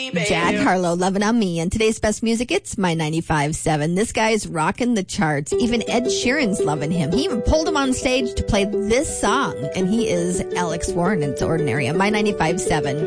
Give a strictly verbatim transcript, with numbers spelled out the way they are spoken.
me, baby. Jack Harlow, Lovin' on Me. And today's best music, it's my ninety-five seven. This guy's rocking the charts. Even Ed Sheeran's loving him. He even pulled him on stage to play this song. And he is Alex Warren. It's Ordinary on my ninety-five seven.